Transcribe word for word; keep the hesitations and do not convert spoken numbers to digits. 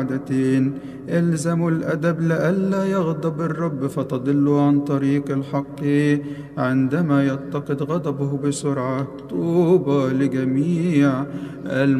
عادتين. الزموا الأدب لئلا يغضب الرب فتضلوا عن طريق الحق عندما يتقد غضبه بسرعة. طوبى لجميع